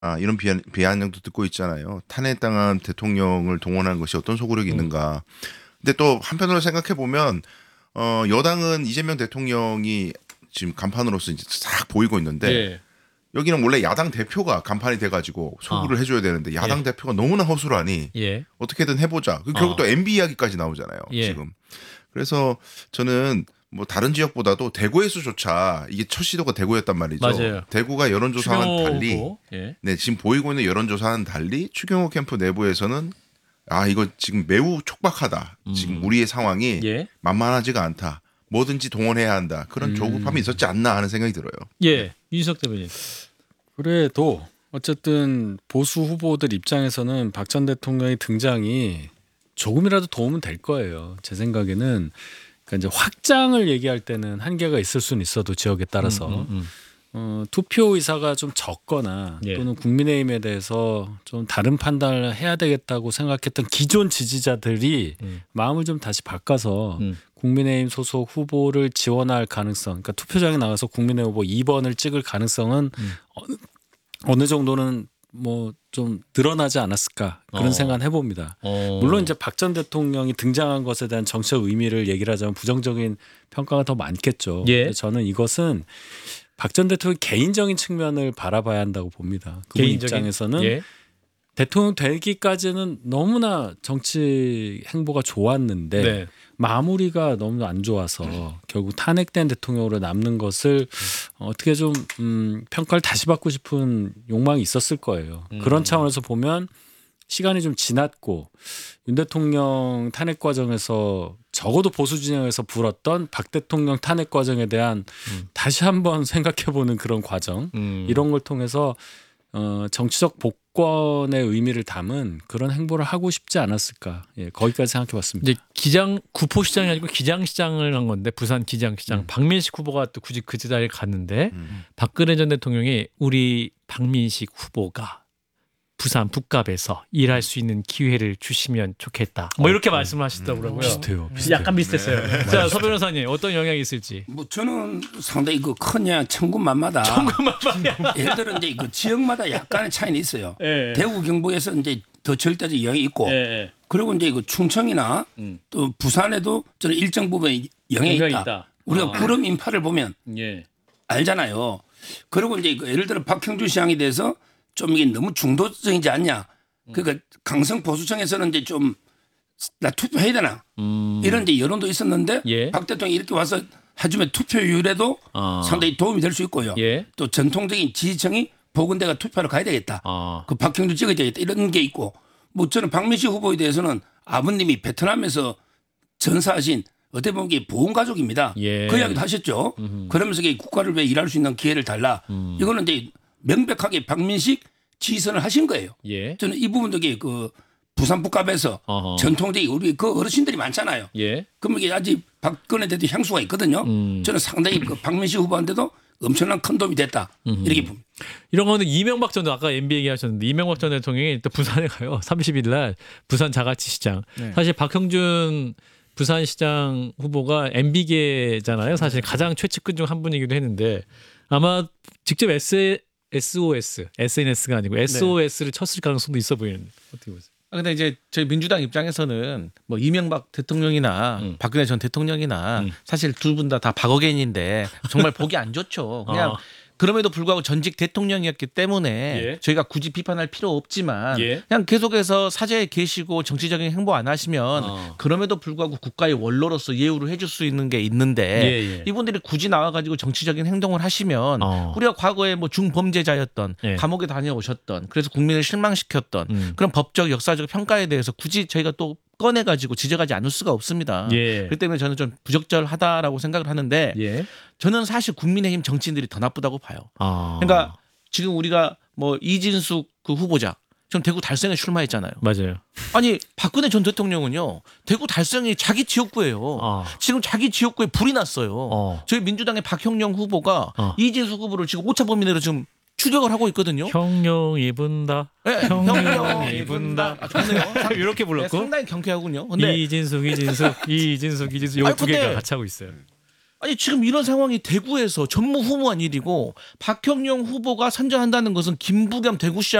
이런 비아냥도 듣고 있잖아요. 탄핵당한 대통령을 동원한 것이 어떤 소구력이 있는가. 근데 또 한편으로 생각해 보면 여당은 이재명 대통령이 지금 간판으로서 이제 싹 보이고 있는데 예. 여기는 원래 야당 대표가 간판이 돼가지고 소구를 해줘야 되는데 야당 예. 대표가 너무나 허술하니 예. 어떻게든 해보자. 결국 또 MB 이야기까지 나오잖아요. 예. 지금. 그래서 저는 뭐 다른 지역보다도 대구에서조차 이게 첫 시도가 대구였단 말이죠. 맞아요. 대구가 여론조사와는 달리, 후보. 예. 네 지금 보이고 있는 여론조사와는 달리 추경호 캠프 내부에서는 이거 지금 매우 촉박하다. 지금 우리의 상황이 예. 만만하지가 않다. 뭐든지 동원해야 한다. 그런 조급함이 있었지 않나 하는 생각이 들어요. 예. 윤석 대변인. 그래도 어쨌든 보수 후보들 입장에서는 박 전 대통령의 등장이 조금이라도 도움은 될 거예요. 제 생각에는 그러니까 이제 확장을 얘기할 때는 한계가 있을 수는 있어도 지역에 따라서 투표 의사가 좀 적거나 예. 또는 국민의힘에 대해서 좀 다른 판단을 해야 되겠다고 생각했던 기존 지지자들이 마음을 좀 다시 바꿔서 국민의힘 소속 후보를 지원할 가능성, 그러니까 투표장에 나가서 국민의 후보 2번을 찍을 가능성은 어느 정도는 뭐 좀 늘어나지 않았을까 그런 생각을 해봅니다. 물론 이제 박 전 대통령이 등장한 것에 대한 정치적 의미를 얘기를 하자면 부정적인 평가가 더 많겠죠. 예. 근데 저는 이것은 박 전 대통령 개인적인 측면을 바라봐야 한다고 봅니다. 그분 입장에서는 예. 대통령 되기까지는 너무나 정치 행보가 좋았는데 네. 마무리가 너무 안 좋아서 결국 탄핵된 대통령으로 남는 것을 어떻게 좀 평가를 다시 받고 싶은 욕망이 있었을 거예요. 그런 차원에서 보면 시간이 좀 지났고 윤 대통령 탄핵 과정에서 적어도 보수 진영에서 불었던 박 대통령 탄핵 과정에 대한 다시 한번 생각해보는 그런 과정 이런 걸 통해서 정치적 복권의 의미를 담은 그런 행보를 하고 싶지 않았을까. 예, 거기까지 생각해봤습니다. 이제 구포시장이 아니고 기장시장을 한 건데 부산 기장시장 박민식 후보가 또 굳이 그 자리에 갔는데 박근혜 전 대통령이 우리 박민식 후보가 부산 북갑에서 일할 수 있는 기회를 주시면 좋겠다. 뭐 이렇게 말씀을 하시더라고요. 비슷해요. 약간 비슷했어요. 자, 서 변호사님 어떤 영향이 있을지. 뭐 저는 상당히 그 크냐 천군만마다. 예를 들어 이제 그 지역마다 약간의 차이는 있어요. 예. 대구 경북에서 이제 더 절대적 영향이 있고, 예. 그리고 이제 그 충청이나 또 부산에도 저는 일정 부분 영향이 있다. 우리가 구름 인파를 보면 예. 알잖아요. 그리고 이제 그 예를 들어 박형준 시장에 대해서 좀 이게 너무 중도적이지 않냐. 그러니까 강성 보수층에서는 이제 좀 나 투표해야 되나 이런 이제 여론도 있었는데 예. 박 대통령이 이렇게 와서 해주면 투표율에도 상당히 도움이 될 수 있고요. 예. 또 전통적인 지지층이 보건대가 투표하러 가야 되겠다. 그 박형준 찍어야 되겠다 이런 게 있고 뭐 저는 박민식 후보에 대해서는 아버님이 베트남에서 전사하신 어떻게 보면 이게 보훈 가족입니다. 예. 그 이야기도 하셨죠. 그러면서 이게 국가를 위해 일할 수 있는 기회를 달라. 이거는 이제 명백하게 박민식 지지선을 하신 거예요. 예. 저는 이 부분도 이게 그 부산 북갑에서 전통적인 우리 그 어르신들이 많잖아요. 예. 그럼 이게 아직 박근혜 대통령 향수가 있거든요. 저는 상당히 그 박민식 후보한테도 엄청난 큰 도움이 됐다. 이렇게 봅니다. 이런 거는 이명박 전 아까 MB 얘기하셨는데 이명박 전 대통령이 또 부산에 가요. 30일 날 부산 자갈치시장. 네. 사실 박형준 부산시장 후보가 MB계잖아요. 사실 가장 최측근 중 한 분이기도 했는데 아마 직접 SNS가 아니고 SOS를 쳤을 가능성도 있어 보이는데 어떻게 보세요? 근데 이제 저희 민주당 입장에서는 뭐 이명박 대통령이나 박근혜 전 대통령이나 사실 두 분 다 박어겐인데 정말 보기 안 좋죠. 그냥 그럼에도 불구하고 전직 대통령이었기 때문에 예. 저희가 굳이 비판할 필요 없지만 예. 그냥 계속해서 사저에 계시고 정치적인 행보 안 하시면 그럼에도 불구하고 국가의 원로로서 예우를 해줄 수 있는 게 있는데 예. 이분들이 굳이 나와가지고 정치적인 행동을 하시면 우리가 과거에 뭐 중범죄자였던 예. 감옥에 다녀오셨던 그래서 국민을 실망시켰던 그런 법적 역사적 평가에 대해서 굳이 저희가 또 꺼내가지고 지적하지 않을 수가 없습니다. 예. 그렇기 때문에 저는 좀 부적절하다라고 생각을 하는데 예. 저는 사실 국민의힘 정치인들이 더 나쁘다고 봐요. 아. 그러니까 지금 우리가 뭐 이진숙 그 후보자 좀 대구 달성에 출마했잖아요. 맞아요. 아니 박근혜 전 대통령은요 대구 달성이 자기 지역구예요. 지금 자기 지역구에 불이 났어요. 저희 민주당의 박형영 후보가 이진숙 후보를 지금 오차 범위 내로 지금 추격을 하고 있거든요. 형용이 분다. 네, 형용이 분다. 좋네요. 이렇게 불렀고. 상당히 경쾌하군요. 근데 이진숙 이거 두 개가 같이 하고 있어요. 아니 지금 이런 상황이 대구에서 전무후무한 일이고 박형용 후보가 선전한다는 것은 김부겸 대구시장